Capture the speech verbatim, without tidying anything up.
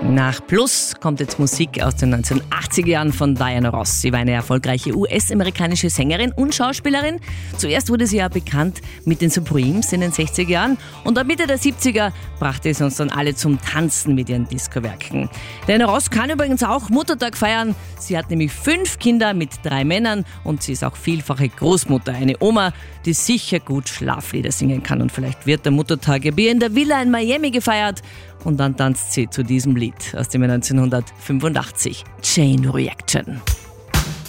Nach Plus kommt jetzt Musik aus den neunzehnhundertachtziger Jahren von Diana Ross. Sie war eine erfolgreiche U S-amerikanische Sängerin und Schauspielerin. Zuerst wurde sie ja bekannt mit den Supremes in den sechziger Jahren und ab Mitte der siebziger brachte es uns dann alle zum Tanzen mit ihren Discowerken. Diana Ross kann übrigens auch Muttertag feiern. Sie hat nämlich fünf Kinder mit drei Männern und sie ist auch vielfache Großmutter. Eine Oma, die sicher gut Schlaflieder singen kann, und vielleicht wird der Muttertag ja wie in der Villa in Miami gefeiert. Und dann tanzt sie zu diesem Lied aus dem Jahr neunzehnhundertfünfundachtzig, Chain Reaction.